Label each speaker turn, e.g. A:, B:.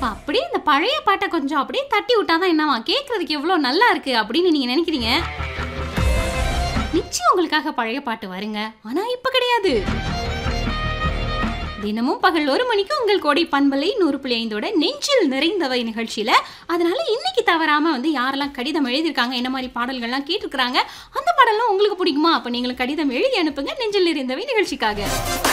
A: அப்ப அப்படியே இந்த பழைய பாட்ட கொஞ்சம் அப்படியே தட்டி விட்டாதான் என்னவா கேட்கறதுக்கு எவ்வளவு நல்லா இருக்கு அப்படின்னு நீங்க நினைக்கிறீங்க. நிச்சயம் உங்களுக்காக பழைய பாட்டு வருங்க. ஆனா இப்ப கிடையாது. தினமும் பகல் 1 மணிக்கு உங்கள் கோடை பண்பலை 100.5 நெஞ்சில் நிறைந்தவை நிகழ்ச்சியில. அதனால இன்னைக்கு தவறாம யாரெல்லாம் கடிதம் எழுதியிருக்காங்க, என்ன மாதிரி பாடல்கள்லாம் கேட்டிருக்காங்க, அந்த பாடல்லாம் உங்களுக்கு பிடிக்குமா? அப்ப நீங்களும் கடிதம் எழுதி அனுப்புங்க நெஞ்சில் நிறைந்தவை நிகழ்ச்சிக்காக.